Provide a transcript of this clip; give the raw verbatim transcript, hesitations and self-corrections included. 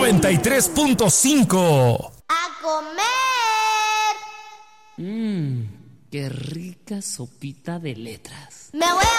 noventa y tres punto cinco. ¡A comer! Mmm, qué rica sopita de letras. Me voy a